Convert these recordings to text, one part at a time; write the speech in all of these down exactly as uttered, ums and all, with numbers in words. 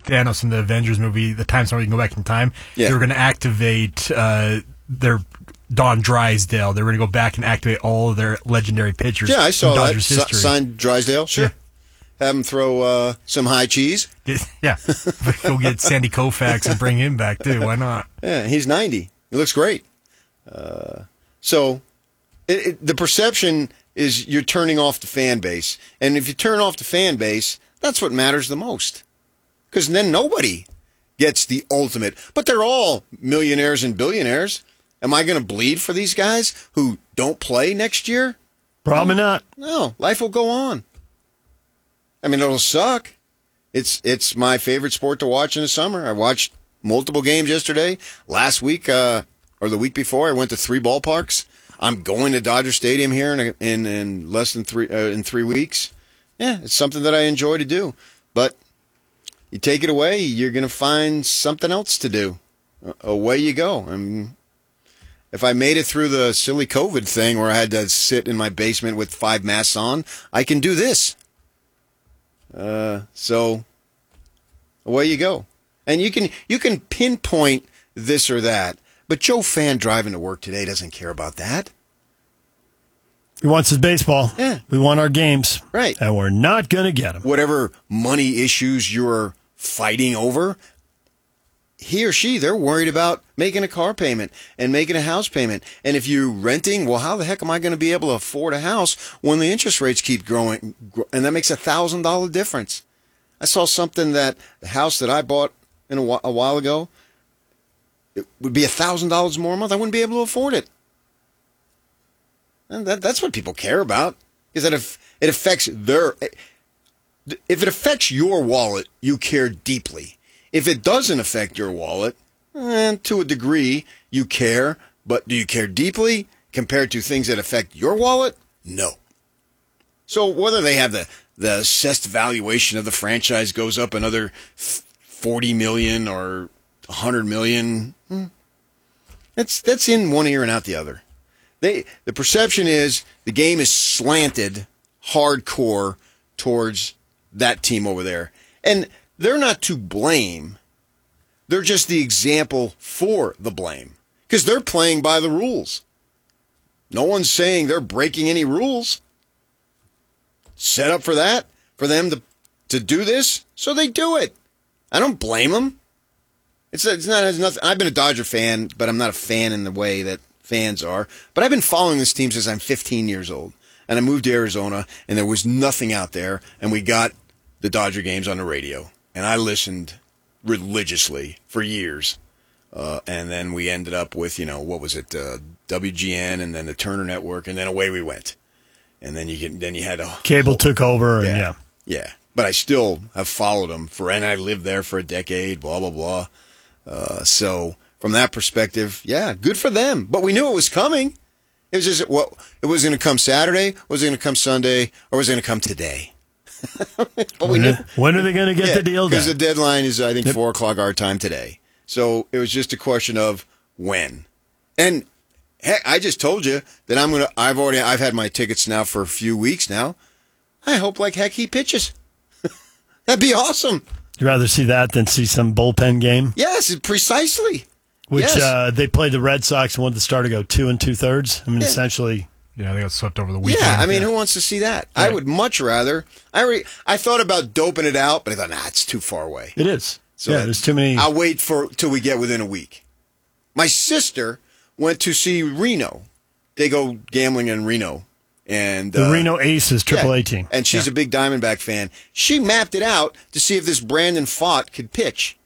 Thanos in the Avengers movie, the time somebody can go back in time, yeah. they were going to activate uh, their Don Drysdale. They were going to go back and activate all of their legendary pitchers. Yeah, I saw from that. Dodgers history. S- signed Drysdale, sure. Yeah. Have him throw uh, some high cheese. Yeah, go get Sandy Koufax and bring him back too. Why not? Yeah, he's ninety. He looks great. Uh, so it, it, the perception is you're turning off the fan base, and if you turn off the fan base, that's what matters the most. Because then nobody gets the ultimate. But they're all millionaires and billionaires. Am I going to bleed for these guys who don't play next year? Probably not. No, life will go on. I mean, it'll suck. It's it's my favorite sport to watch in the summer. I watched multiple games yesterday. Last week, uh, or the week before, I went to three ballparks. I'm going to Dodger Stadium here in in, in less than three uh, in three weeks. Yeah, it's something that I enjoy to do. But you take it away, you're going to find something else to do. Uh, away you go. I mean, if I made it through the silly COVID thing where I had to sit in my basement with five masks on, I can do this. Uh, so away you go. And you can you can pinpoint this or that, but Joe Fan driving to work today doesn't care about that. He wants his baseball. Yeah. We want our games. Right. And we're not going to get them. Whatever money issues you're fighting over, he or she, they're worried about making a car payment and making a house payment. And if you're renting, well, how the heck am I going to be able to afford a house when the interest rates keep growing? And that makes a one thousand dollars difference. I saw something that the house that I bought in a, wh- a while ago, it would be one thousand dollars more a month. I wouldn't be able to afford it. And that, that's what people care about, is that if it affects their... If it affects your wallet, you care deeply. If it doesn't affect your wallet, eh, to a degree, you care. But do you care deeply compared to things that affect your wallet? No. So whether they have the, the assessed valuation of the franchise goes up another forty million dollars or one hundred million dollars, that's, that's in one ear and out the other. They, the perception is the game is slanted hardcore towards that team over there. And they're not to blame. They're just the example for the blame. Because they're playing by the rules. No one's saying they're breaking any rules. Set up for that, for them to, to do this, so they do it. I don't blame them. It's, it's not, it's nothing. I've been a Dodger fan, but I'm not a fan in the way that fans are. But I've been following this team since I'm fifteen years old. And I moved to Arizona, and there was nothing out there, and we got the Dodger games on the radio. And I listened religiously for years. Uh, and then we ended up with, you know, what was it, uh, W G N, and then the Turner Network, and then away we went. And then you get, then you had a cable whole, took over, yeah, and yeah. Yeah. But I still have followed them for, and I lived there for a decade, blah, blah, blah. Uh, so from that perspective, yeah, good for them. But we knew it was coming. It was just, well, it was going to come Saturday, was it going to come Sunday, or was it going to come today? But we when, knew, are, when are they going to get yeah, the deal done? Because the deadline is, I think, yep. four o'clock our time today. So it was just a question of when. And heck, I just told you that I'm gonna. I've already. I've had my tickets now for a few weeks now. I hope like heck he pitches. That'd be awesome. You'd rather see that than see some bullpen game? Yes, precisely. Which yes. uh, they played the Red Sox and wanted the start to go two and two thirds. I mean, yeah. essentially. Yeah, they got swept over the weekend. Yeah, I mean, yeah. who wants to see that? Right. I would much rather. I re, I thought about doping it out, but I thought, nah, it's too far away. It is. So yeah, there's too many. I'll wait for till we get within a week. My sister went to see Reno. They go gambling in Reno. And the uh, Reno Aces triple A yeah, team. And she's yeah. a big Diamondback fan. She mapped it out to see if this Brandon Pfaadt could pitch.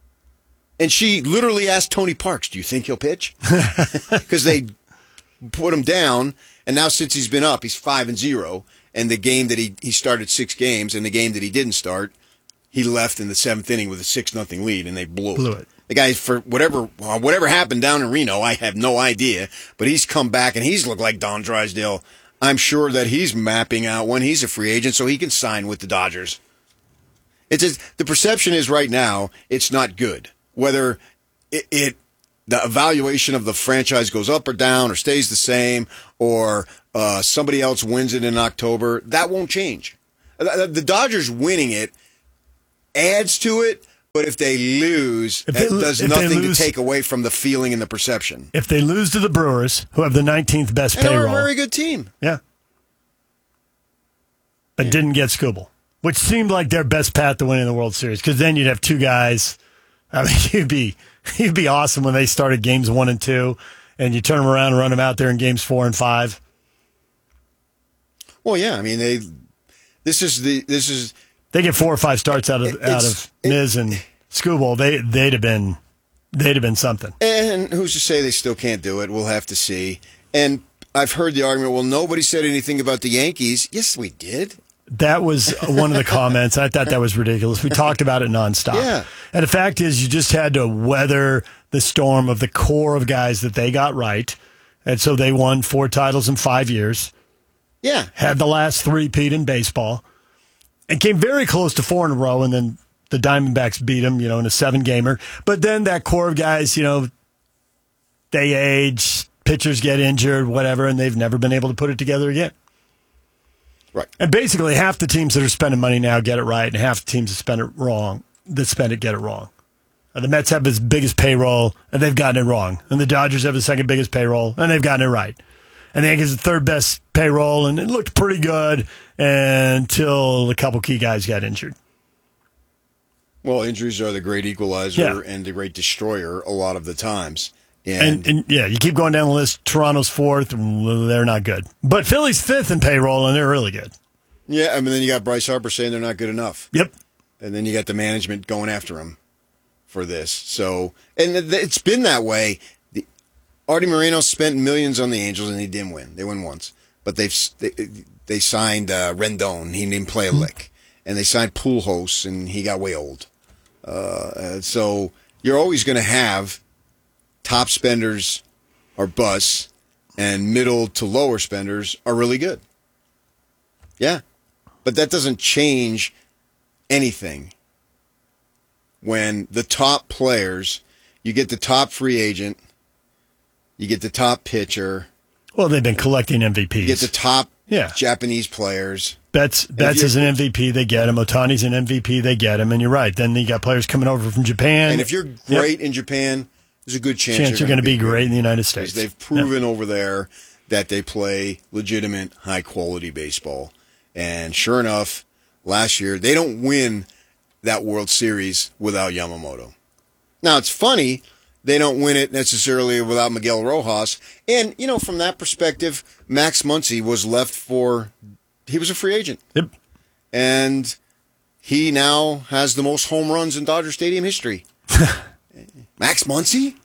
And she literally asked Tony Parks, do you think he'll pitch? Because they put him down, and now since he's been up, he's five and zero. And the game that he, he started six games, and the game that he didn't start, he left in the seventh inning with a six nothing lead, and they blew, blew it. it. The guy, for whatever whatever happened down in Reno, I have no idea. But he's come back, and he's looked like Don Drysdale. I'm sure that he's mapping out when he's a free agent so he can sign with the Dodgers. It's just, the perception is right now it's not good. Whether it, it the evaluation of the franchise goes up or down or stays the same or uh, somebody else wins it in October, that won't change. The, the Dodgers winning it adds to it, But if they lose, If they it lo- does if they nothing lose- to take away from the feeling and the perception. If they lose to the Brewers, who have the nineteenth best And they're payroll, a very good team. yeah, but didn't get Skubal, which seemed like their best path to winning the World Series, because then you'd have two guys. I mean, you'd be you'd be awesome when they started games one and two, and you turn them around and run them out there in games four and five. Well, yeah, I mean they. This is the this is. They get four or five starts out of It's- out of Miz and Skubal. They they'd have been they'd have been something. And who's to say they still can't do it? We'll have to see. And I've heard the argument, well, nobody said anything about the Yankees. Yes, we did. That was one of the comments. I thought that was ridiculous. We talked about it nonstop. Yeah. And the fact is, you just had to weather the storm of the core of guys that they got right. And so they won four titles in five years, Yeah. had the last three-peat in baseball, and came very close to four in a row, and then the Diamondbacks beat them, you know, in a seven-gamer. But then that core of guys, you know, they age, pitchers get injured, whatever, and they've never been able to put it together again. Right. And basically, half the teams that are spending money now get it right, and half the teams that spend it wrong, that spend it get it wrong. Uh, the Mets have the biggest payroll, and they've gotten it wrong. And the Dodgers have the second biggest payroll, and they've gotten it right. And the Yankees have the third best payroll, and it looked pretty good until a couple key guys got injured. Well, injuries are the great equalizer Yeah. and the great destroyer a lot of the times. And, and yeah, you keep going down the list. Toronto's fourth, and they're not good. But Philly's fifth in payroll, and they're really good. Yeah, I mean, then you got Bryce Harper saying they're not good enough. Yep. And then you got the management going after him for this. So, and th- it's been that way. The, Artie Moreno spent millions on the Angels, and he didn't win. They won once. But they've they, they signed uh, Rendon. He didn't play a lick. And they signed Pujols, and he got way old. Uh, so you're always going to have top spenders are busts, and middle to lower spenders are really good. Yeah. But that doesn't change anything. When the top players, you get the top free agent, you get the top pitcher, Well, they've been collecting M V Ps. you get the top Yeah. Japanese players. Betts, Betts you're- is an M V P, they get him. Otani's an M V P, they get him. And you're right. Then you got players coming over from Japan. And if you're great in Japan, there's a good chance, chance you're going to be good. great in the United States. Because they've proven over there that they play legitimate, high-quality baseball. And sure enough, last year, they don't win that World Series without Yamamoto. Now, it's funny, they don't win it necessarily without Miguel Rojas. And, you know, from that perspective, Max Muncy was left for, he was a free agent. Yep. And he now has the most home runs in Dodger Stadium history. Max Muncy?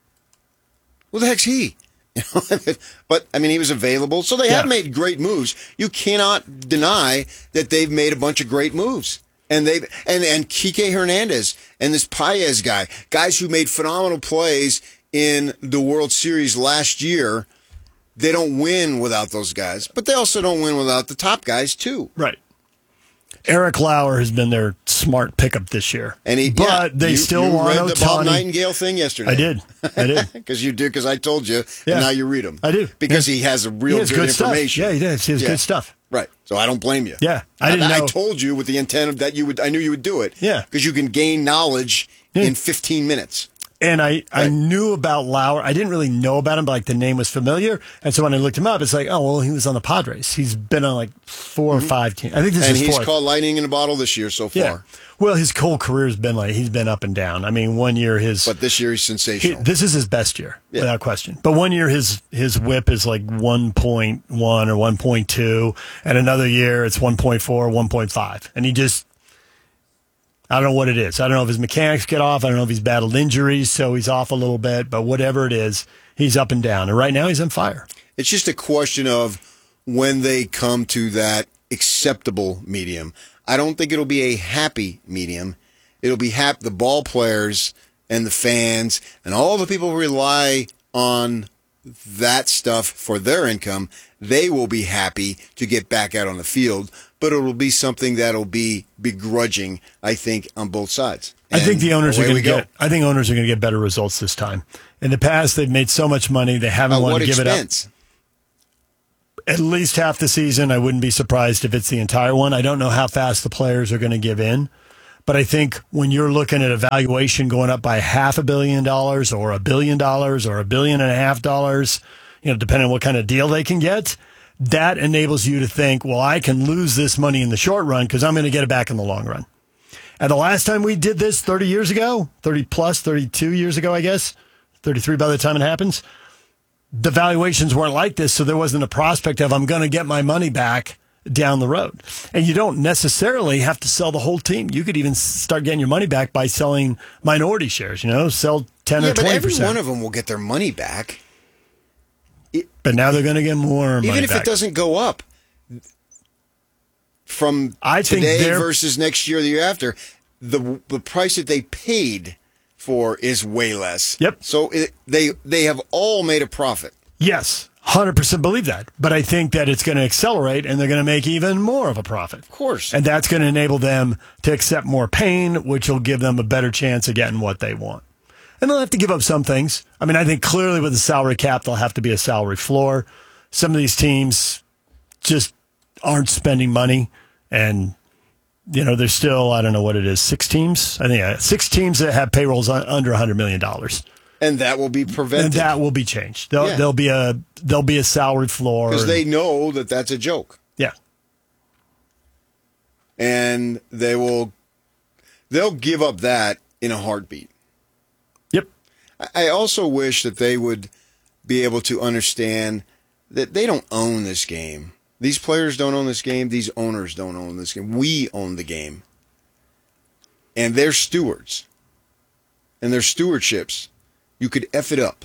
Who the heck's he? You know, but, I mean, he was available. So they have Yeah. made great moves. You cannot deny that they've made a bunch of great moves. And they and and Kike Hernandez and this Paez guy, guys who made phenomenal plays in the World Series last year, they don't win without those guys. But they also don't win without the top guys, too. Right. Eric Lauer has been their smart pickup this year. And he, but yeah, they you, still you want read the Bob Ohtani. Nightingale thing yesterday. I did. I did. Because you do, because I told you, Yeah. and now you read them. I do. Because Yeah. he has a real He has good, good stuff. information. Yeah, he does. He has Yeah. good stuff. Right. So I don't blame you. Yeah. I didn't I, know. I told you with the intent of that you would. I knew you would do it. Yeah. Because you can gain knowledge Yeah. in fifteen minutes. And I, I Right. knew about Lauer. I didn't really know about him, but like the name was familiar. And so when I looked him up, it's like, oh, well, he was on the Padres. He's been on like four or five teams. I think this And is he's fourth. caught lightning in a bottle this year so far. Yeah. Well, his whole career's been like, he's been up and down. I mean, one year his. But this year he's he, sensational. this is his best year, Yeah. without question. But one year his his whip is like one point one or one point two, and another year it's one point four, one point five. And he just, I don't know what it is. I don't know if his mechanics get off. I don't know if he's battled injuries, so he's off a little bit. But whatever it is, he's up and down. And right now he's on fire. It's just a question of when they come to that acceptable medium. I don't think it'll be a happy medium. It'll be hap- the ball players and the fans and all the people who rely on that stuff for their income. They will be happy to get back out on the field, but it'll be something that'll be begrudging, I think, on both sides. I think And the owners are away going we to go. get. I think owners are going to get better results this time. In the past, they've made so much money they haven't At wanted what to give it up. expense? At least half the season. I wouldn't be surprised if it's the entire one. I don't know how fast the players are going to give in, But I think when you're looking at a valuation going up by half a billion dollars or a billion dollars or a billion and a half dollars, you know, depending on what kind of deal they can get, that enables you to think, well, I can lose this money in the short run because I'm going to get it back in the long run. And the last time we did this thirty years ago, thirty plus, thirty-two years ago, I guess, thirty-three by the time it happens, the valuations weren't like this, so there wasn't a prospect of I'm going to get my money back down the road. And you don't necessarily have to sell the whole team. You could even start getting your money back by selling minority shares, you know, sell ten yeah, or twenty percent. But every one of them will get their money back. It, but now they're going to get more money back. Even if it doesn't go up from I today think versus next year or the year after, the the price that they paid for is way less. Yep. So it, they they have all made a profit. Yes. one hundred percent believe that. But I think that it's going to accelerate and they're going to make even more of a profit. Of course. And that's going to enable them to accept more pain, which will give them a better chance of getting what they want. And they'll have to give up some things. I mean, I think clearly with the salary cap, there'll have to be a salary floor. Some of these teams just aren't spending money. And, you know, there's still, I don't know what it is, six teams? I think uh, six teams that have payrolls under one hundred million dollars. And that will be prevented. And that will be changed. There'll, yeah. there'll be a there'll be a salary floor because they know that that's a joke. Yeah, and they will they'll give up that in a heartbeat. Yep. I also wish that they would be able to understand that they don't own this game. These players don't own this game. These owners don't own this game. We own the game, and they're stewards, and their stewardships. You could F it up.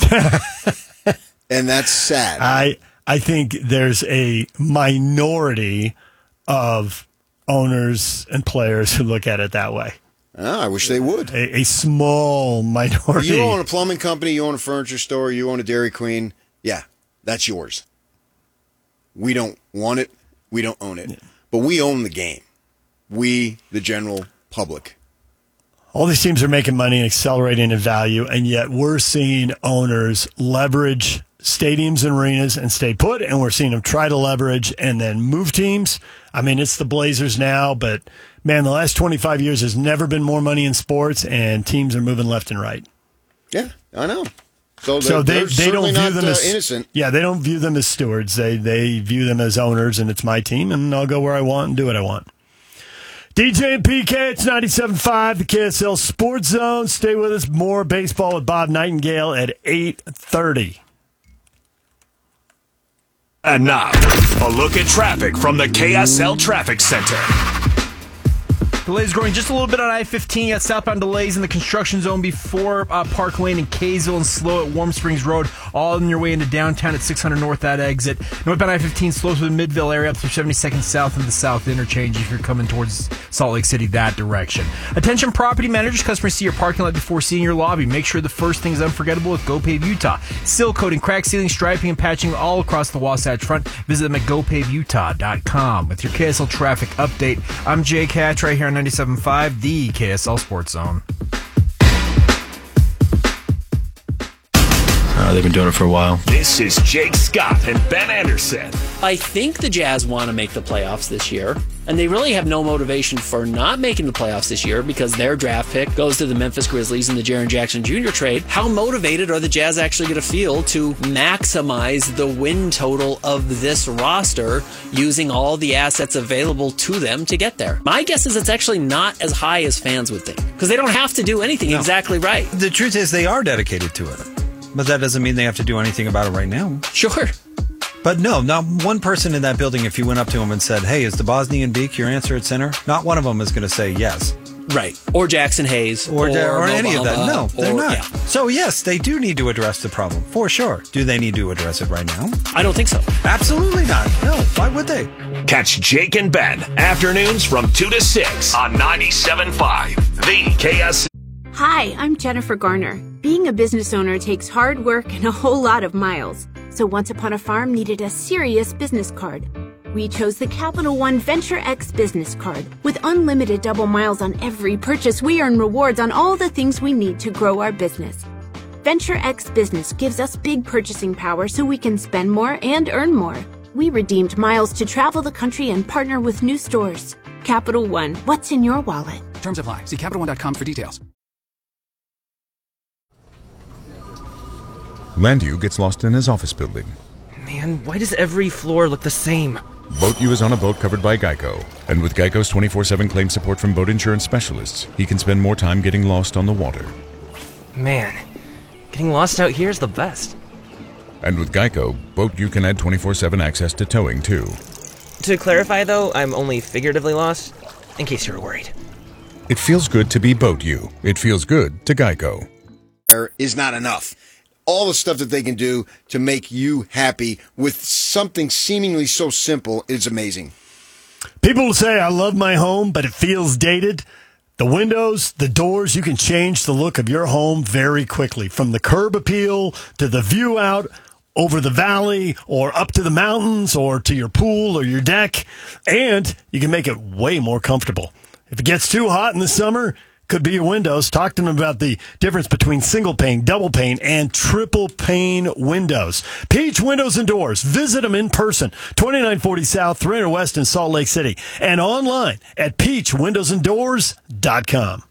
And that's sad. I I think there's a minority of owners and players who look at it that way. Oh, I wish they would. A, a small minority. You own a plumbing company, you own a furniture store, you own a Dairy Queen. Yeah, that's yours. We don't want it. We don't own it. Yeah. But we own the game. We, the general public. All these teams are making money and accelerating in value, and yet we're seeing owners leverage stadiums and arenas and stay put, and we're seeing them try to leverage and then move teams. I mean, it's the Blazers now, but, man, the last twenty-five years has never been more money in sports, and teams are moving left and right. Yeah, I know. So, so they, they don't view not, them uh, as innocent. Yeah, they don't view them as stewards. They, they view them as owners, and it's my team, and I'll go where I want and do what I want. D J and P K, it's ninety-seven point five, the K S L Sports Zone. Stay with us. More baseball with Bob Nightingale at eight thirty. And now, a look at traffic from the K S L Traffic Center. Delays growing just a little bit on I fifteen. You got southbound delays in the construction zone before uh, Park Lane and Kaysville, and slow at Warm Springs Road, all on your way into downtown at six hundred North, that exit. Northbound I fifteen slows through the Midville area up through seventy-second South and the South Interchange if you're coming towards Salt Lake City that direction. Attention property managers, customers see your parking lot before seeing your lobby. Make sure the first thing is unforgettable with GoPave Utah. Seal coating, crack sealing, striping, and patching all across the Wasatch Front. Visit them at go pave utah dot com. With your K S L traffic update, I'm Jake Hatch right here on ninety-seven point five, the K S L Sports Zone. Uh, they've been doing it for a while. This is Jake Scott and Ben Anderson. I think the Jazz want to make the playoffs this year, and they really have no motivation for not making the playoffs this year because their draft pick goes to the Memphis Grizzlies in the Jaren Jackson Junior trade. How motivated are the Jazz actually going to feel to maximize the win total of this roster using all the assets available to them to get there? My guess is it's actually not as high as fans would think because they don't have to do anything no. exactly right. The truth is they are dedicated to it. But that doesn't mean they have to do anything about it right now. Sure. But no, not one person in that building, if you went up to them and said, hey, is the Bosnian Beak your answer at center? Not one of them is going to say yes. Right. Or Jackson Hayes. Or, or, or any of that. No, they're or, not. Yeah. So, yes, they do need to address the problem, for sure. Do they need to address it right now? I don't think so. Absolutely not. No, why would they? Catch Jake and Ben, afternoons from two to six on ninety-seven point five, the K S L. Hi, I'm Jennifer Garner. Being a business owner takes hard work and a whole lot of miles. So Once Upon a Farm needed a serious business card. We chose the Capital One Venture X business card. With unlimited double miles on every purchase, we earn rewards on all the things we need to grow our business. Venture X Business gives us big purchasing power so we can spend more and earn more. We redeemed miles to travel the country and partner with new stores. Capital One, what's in your wallet? Terms apply. See Capital One dot com for details. Landu gets lost in his office building. Man, why does every floor look the same? Boat U is on a boat covered by Geico. And with Geico's twenty-four seven claim support from boat insurance specialists, he can spend more time getting lost on the water. Man, getting lost out here is the best. And with Geico, Boat U can add twenty-four seven access to towing, too. To clarify, though, I'm only figuratively lost, in case you were worried. It feels good to be Boat U. It feels good to Geico. Is not enough. All the stuff that they can do to make you happy with something seemingly so simple is amazing. People will say, I love my home, but it feels dated. The windows, the doors, you can change the look of your home very quickly. From the curb appeal to the view out over the valley or up to the mountains or to your pool or your deck. And you can make it way more comfortable. If it gets too hot in the summer, could be your windows. Talk to them about the difference between single pane, double pane, and triple pane windows. Peach Windows and Doors. Visit them in person. twenty-nine forty South, three hundred West in Salt Lake City. And online at peach windows and doors dot com.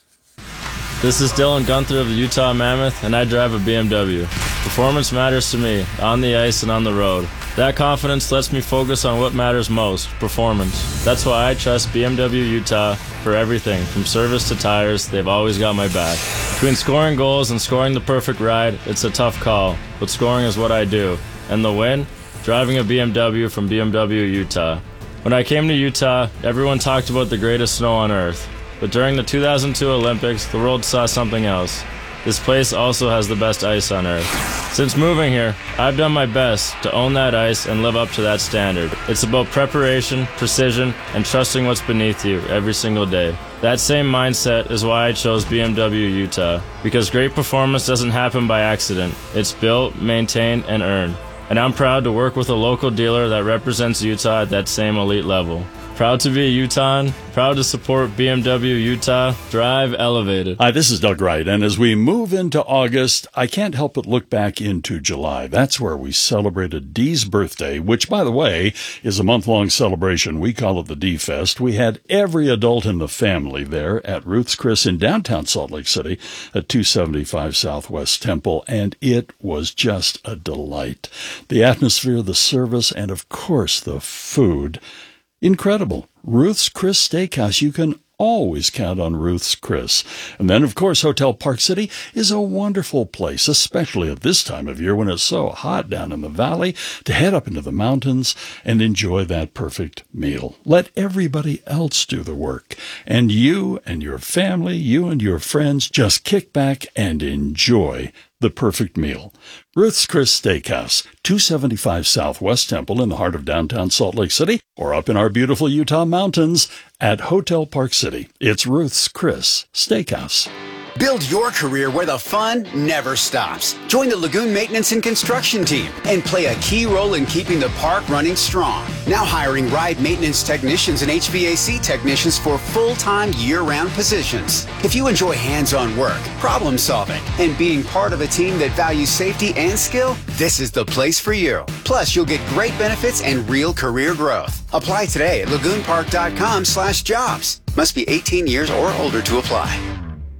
This is Dylan Gunther of the Utah Mammoth, and I drive a B M W. Performance matters to me, on the ice and on the road. That confidence lets me focus on what matters most, performance. That's why I trust B M W Utah for everything, from service to tires. They've always got my back. Between scoring goals and scoring the perfect ride, it's a tough call, but scoring is what I do. And the win? Driving a B M W from B M W Utah. When I came to Utah, everyone talked about the greatest snow on earth. But during the two thousand two Olympics, the world saw something else. This place also has the best ice on earth. Since moving here, I've done my best to own that ice and live up to that standard. It's about preparation, precision, and trusting what's beneath you every single day. That same mindset is why I chose B M W Utah, because great performance doesn't happen by accident. It's built, maintained, and earned. And I'm proud to work with a local dealer that represents Utah at that same elite level. Proud to be a Utahn, proud to support B M W Utah. Drive elevated. Hi, this is Doug Wright, and as we move into August, I can't help but look back into July. That's where we celebrated Dee's birthday, which, by the way, is a month-long celebration. We call it the Dee Fest. We had every adult in the family there at Ruth's Chris in downtown Salt Lake City at two seventy-five Southwest Temple, and it was just a delight. The atmosphere, the service, and, of course, the food. Incredible. Ruth's Chris Steakhouse. You can always count on Ruth's Chris. And then, of course, Hotel Park City is a wonderful place, especially at this time of year when it's so hot down in the valley, to head up into the mountains and enjoy that perfect meal. Let everybody else do the work. And you and your family, you and your friends, just kick back and enjoy the perfect meal. Ruth's Chris Steakhouse, two seventy-five Southwest Temple in the heart of downtown Salt Lake City, or up in our beautiful Utah mountains at Hotel Park City. It's Ruth's Chris Steakhouse. Build your career where the fun never stops. Join the Lagoon Maintenance and Construction team and play a key role in keeping the park running strong. Now hiring ride maintenance technicians and H V A C technicians for full-time year-round positions. If you enjoy hands-on work, problem solving, and being part of a team that values safety and skill, this is the place for you. Plus, you'll get great benefits and real career growth. Apply today at lagoonpark.com slash jobs. Must be eighteen years or older to apply.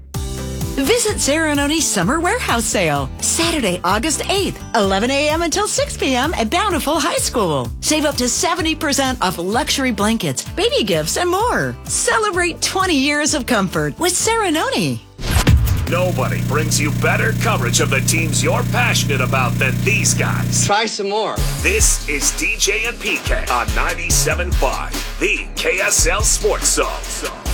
Visit Serenoni's Summer Warehouse Sale, Saturday, August eighth, eleven a.m. until six p.m. at Bountiful High School. Save up to seventy percent off luxury blankets, baby gifts, and more. Celebrate twenty years of comfort with Serenoni. Nobody brings you better coverage of the teams you're passionate about than these guys. Try some more. This is D J and P K on ninety-seven point five, the K S L Sports Zone.